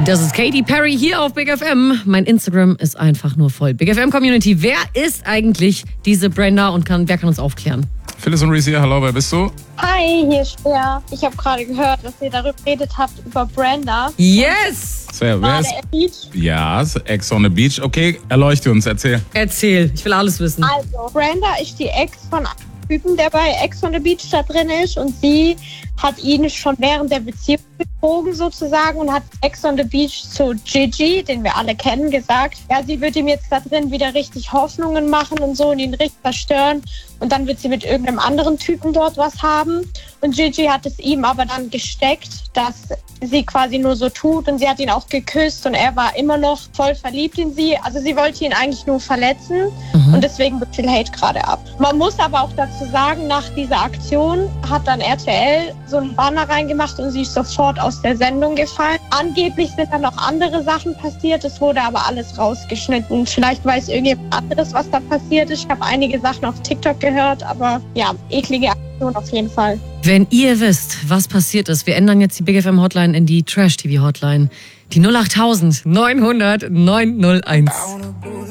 Das ist Katy Perry hier auf Big FM. Mein Instagram ist einfach nur voll. Big FM Community, wer ist eigentlich diese Brenda und wer kann uns aufklären? Phyllis und Reese hier, hallo, wer bist du? Hi, hier ist Bea. Ich habe gerade gehört, dass ihr darüber geredet habt, über Brenda. Yes! Wer ist? Beach. Ja, Ex on the Beach. Okay, erleuchte uns, erzähl. Erzähl, ich will alles wissen. Also, Brenda ist die Ex von einem Typen, der bei Ex on the Beach da drin ist. Und sie hat ihn schon während der Beziehung betrogen sozusagen und hat Ex on the Beach zu Gigi, den wir alle kennen, gesagt, ja, sie wird ihm jetzt da drin wieder richtig Hoffnungen machen und so und ihn richtig zerstören. Und dann wird sie mit irgendeinem anderen Typen dort was haben. Und Gigi hat es ihm aber dann gesteckt, dass sie quasi nur so tut. Und sie hat ihn auch geküsst und er war immer noch voll verliebt in sie. Also sie wollte ihn eigentlich nur verletzen. Und deswegen wird viel Hate gerade ab. Man muss aber auch dazu sagen, nach dieser Aktion hat dann RTL so einen Banner reingemacht und sie ist sofort aus der Sendung gefallen. Angeblich sind dann noch andere Sachen passiert. Es wurde aber alles rausgeschnitten. Vielleicht weiß irgendjemand anderes, was da passiert ist. Ich habe einige Sachen auf TikTok gehört, aber ja, eklige Aktion auf jeden Fall. Wenn ihr wisst, was passiert ist, wir ändern jetzt die Big FM Hotline in die Trash TV Hotline. Die 08000 900 901.